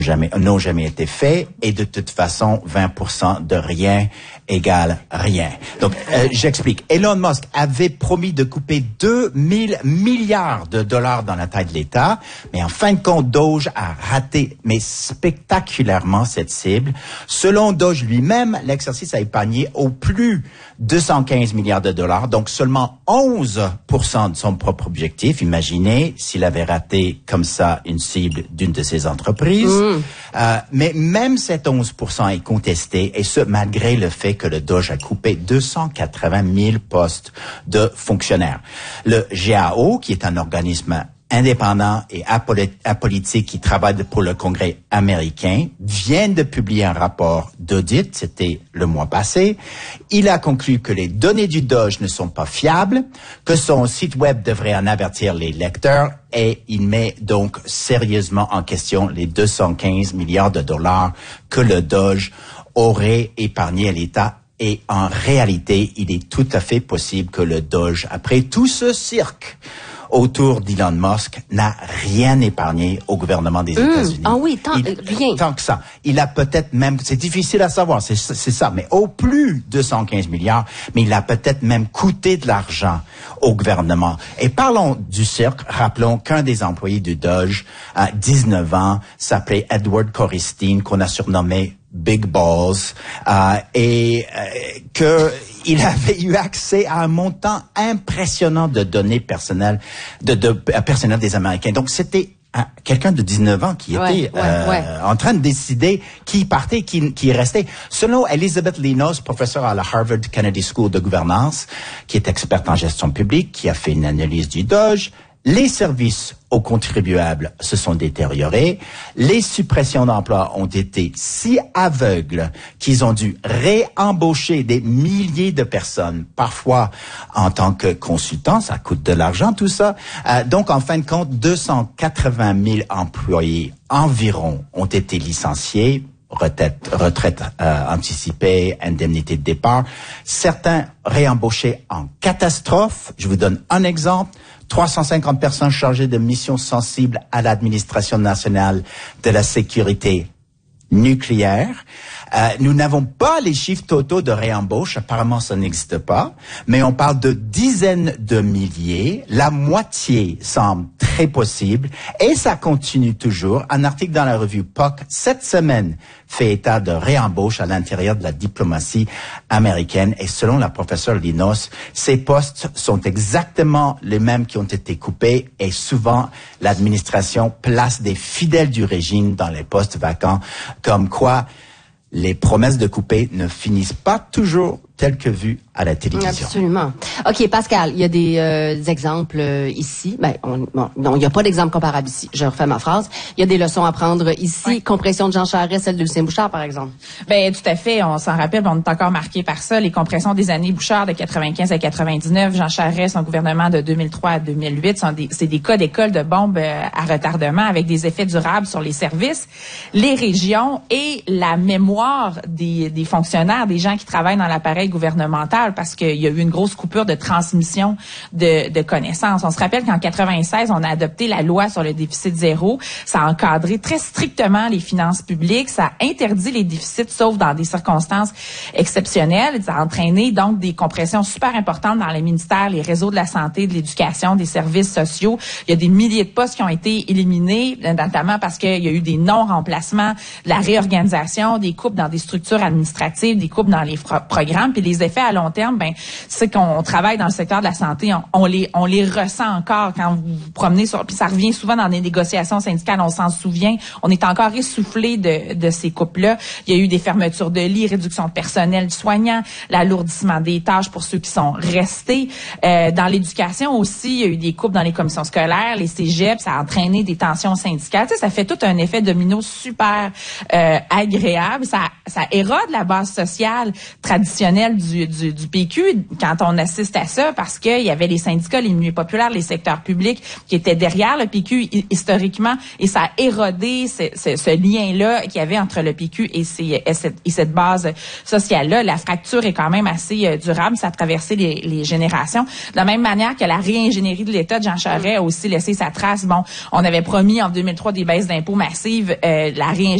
n'ont jamais été faits et de toute façon 20% de rien égale rien. Donc j'explique. Elon Musk avait promis de couper 2000 milliards de dollars dans la taille de l'État, mais en fin de compte Doge a raté mais spectaculairement cette cible. Selon Doge lui-même, l'exercice a épargné au plus 215 milliards de dollars, donc seulement 11% de son propre objectif. Imaginez s'il avait raté comme ça une cible d'une de ses entreprises. Mais même cet 11% est contesté, et ce, malgré le fait que le Doge a coupé 280 000 postes de fonctionnaires. Le GAO, qui est un organisme indépendant et apolitique qui travaille pour le Congrès américain, vient de publier un rapport d'audit, c'était le mois passé. Il a conclu que les données du Doge ne sont pas fiables, que son site web devrait en avertir les lecteurs, et il met donc sérieusement en question les 215 milliards de dollars que le Doge aurait épargné à l'État. Et en réalité, il est tout à fait possible que le Doge, après tout ce cirque autour d'Elon Musk, n'a rien épargné au gouvernement des États-Unis. Ah oui, rien. Tant que ça. Il a peut-être même, c'est difficile à savoir, c'est ça, mais au plus 215 milliards, mais il a peut-être même coûté de l'argent au gouvernement. Et parlons du cirque, rappelons qu'un des employés du Doge, à 19 ans, s'appelait Edward Coristine, qu'on a surnommé Big Balls, que il avait eu accès à un montant impressionnant de données personnelles, personnelles des Américains. Donc c'était quelqu'un de 19 ans qui était en train de décider qui partait, qui restait. Selon Elizabeth Linos, professeure à la Harvard Kennedy School de gouvernance, qui est experte en gestion publique, qui a fait une analyse du Doge, les services aux contribuables se sont détériorés. Les suppressions d'emplois ont été si aveugles qu'ils ont dû réembaucher des milliers de personnes, parfois en tant que consultants. Ça coûte de l'argent, tout ça. Donc, en fin de compte, 280 000 employés environ ont été licenciés. Retraite anticipée, indemnité de départ. Certains réembauchés en catastrophe. Je vous donne un exemple. 350 personnes chargées de missions sensibles à l'administration nationale de la sécurité nucléaire. Nous n'avons pas les chiffres totaux de réembauche, apparemment ça n'existe pas, mais on parle de dizaines de milliers, la moitié semble très possible, et ça continue toujours. Un article dans la revue POC cette semaine fait état de réembauche à l'intérieur de la diplomatie américaine, et selon la professeure Linos, ces postes sont exactement les mêmes qui ont été coupés, et souvent l'administration place des fidèles du régime dans les postes vacants, comme quoi les promesses de couper ne finissent pas toujours telles que vues à la télévision. Absolument. OK, Pascal, il y a des exemples ici. Non, il n'y a pas d'exemple comparable ici. Je refais ma phrase. Il y a des leçons à prendre ici. Oui. Compression de Jean Charest, celle de Lucien Bouchard, par exemple. Ben tout à fait. On s'en rappelle, on est encore marqué par ça. Les compressions des années Bouchard de 95 à 99, Jean Charest, son gouvernement de 2003 à 2008, c'est des cas d'école de bombes à retardement avec des effets durables sur les services, les régions et la mémoire des fonctionnaires, des gens qui travaillent dans l'appareil gouvernemental, parce qu'il y a eu une grosse coupure de transmission de connaissances. On se rappelle qu'en 96, on a adopté la loi sur le déficit zéro. Ça a encadré très strictement les finances publiques. Ça a interdit les déficits, sauf dans des circonstances exceptionnelles. Ça a entraîné donc des compressions super importantes dans les ministères, les réseaux de la santé, de l'éducation, des services sociaux. Il y a des milliers de postes qui ont été éliminés, notamment parce qu'il y a eu des non-remplacements, de la réorganisation, des coupes dans des structures administratives, des coupes dans les programmes. Puis les effets à long terme, c'est qu'on travaille dans le secteur de la santé, on les ressent encore quand vous vous promenez sur, puis ça revient souvent dans des négociations syndicales, on s'en souvient, on est encore essoufflé de ces coupes-là. Il y a eu des fermetures de lits, réduction de personnel soignant, l'alourdissement des tâches pour ceux qui sont restés. Dans l'éducation aussi, il y a eu des coupes dans les commissions scolaires, les cégeps, ça a entraîné des tensions syndicales. Tu sais, ça fait tout un effet domino super agréable. Ça érode la base sociale traditionnelle traditionnelle du PQ quand on assiste à ça, parce qu'il y avait les syndicats, les milieux populaires, les secteurs publics qui étaient derrière le PQ historiquement, et ça a érodé ce lien-là qu'il y avait entre le PQ et cette base sociale-là. La fracture est quand même assez durable, ça a traversé les générations. De la même manière que la réingénierie de l'État de Jean Charest a aussi laissé sa trace. Bon, on avait promis en 2003 des baisses d'impôts massives, la réingénierie